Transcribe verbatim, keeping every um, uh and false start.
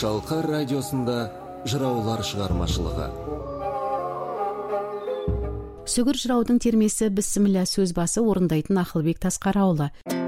Шалқар радиосында жыраулар шығармашылығы. Сүгір жыраудың термесі бісміллә сөз басы орындайтын Ақылбек Тасқараұлы.